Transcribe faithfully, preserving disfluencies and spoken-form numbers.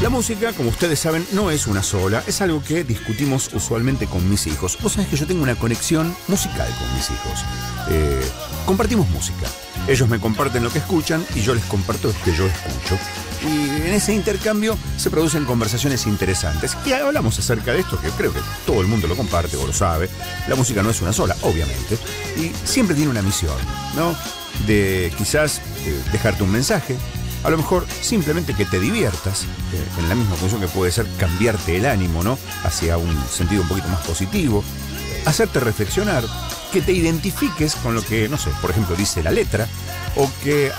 La música, como ustedes saben, no es una sola, es algo que discutimos usualmente con mis hijos. Vos sabés que yo tengo una conexión musical con mis hijos. Eh, compartimos música. Ellos me comparten lo que escuchan y yo les comparto lo que yo escucho. Y en ese intercambio se producen conversaciones interesantes. Y hablamos acerca de esto, que creo que todo el mundo lo comparte o lo sabe. La música no es una sola, obviamente. Y siempre tiene una misión, ¿no? De quizás eh, dejarte un mensaje. A lo mejor simplemente que te diviertas, eh, en la misma función que puede ser cambiarte el ánimo, ¿no? Hacia un sentido un poquito más positivo, hacerte reflexionar, que te identifiques con lo que, no sé, por ejemplo, dice la letra, o que